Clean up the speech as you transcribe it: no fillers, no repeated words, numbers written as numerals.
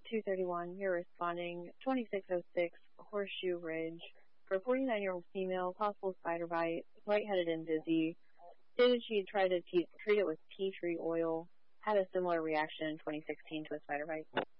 231, you're responding 2606 Horseshoe Ridge for a 49-year-old female, possible spider bite, lightheaded and dizzy. Stated she tried to treat it with tea tree oil, had a similar reaction in 2016 to a spider bite.